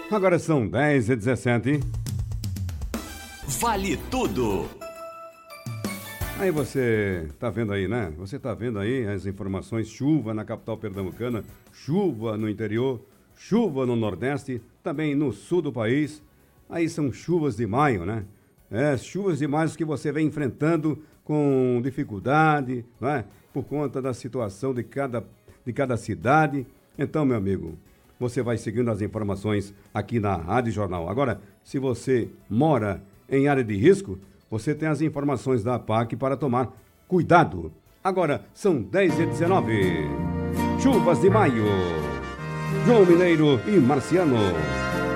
Agora são 10h17. Vale tudo. Aí você tá vendo aí, né? Você tá vendo aí as informações, chuva na capital pernambucana, chuva no interior, chuva no Nordeste, também no sul do país. Aí são chuvas de maio, né? Chuvas de maio que você vem enfrentando com dificuldade, né? Por conta da situação de cada cidade. Então, meu amigo, você vai seguindo as informações aqui na Rádio Jornal. Agora, se você mora em área de risco, você tem as informações da APAC para tomar cuidado. Agora, são 10h19. Chuvas de maio. João Mineiro e Marciano.